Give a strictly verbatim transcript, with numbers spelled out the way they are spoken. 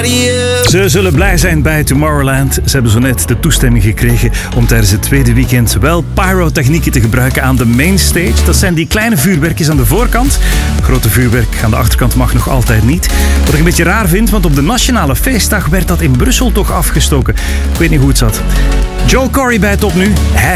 nobody else. Ze zullen blij zijn bij Tomorrowland. Ze hebben zo net de toestemming gekregen om tijdens het tweede weekend wel pyrotechnieken te gebruiken aan de mainstage. Dat zijn die kleine vuurwerkjes aan de voorkant. Grote vuurwerk aan de achterkant mag nog altijd niet. Wat ik een beetje raar vind, want op de Nationale Feestdag werd dat in Brussel toch afgestoken. Ik weet niet hoe het zat. Joel Corry bij Top Nu. Hij